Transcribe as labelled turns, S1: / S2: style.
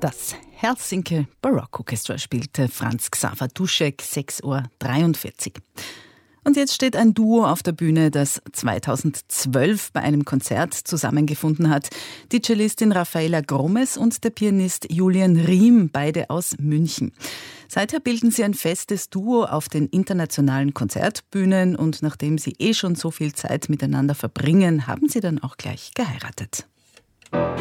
S1: Das Helsinki Baroque Orchestra spielte Franz Xaver Duschek, 6:43 Uhr. Und jetzt steht ein Duo auf der Bühne, das 2012 bei einem Konzert zusammengefunden hat. Die Cellistin Rafaela Gromes und der Pianist Julian Riem, beide aus München. Seither bilden sie ein festes Duo auf den internationalen Konzertbühnen und nachdem sie schon so viel Zeit miteinander verbringen, haben sie dann auch gleich geheiratet.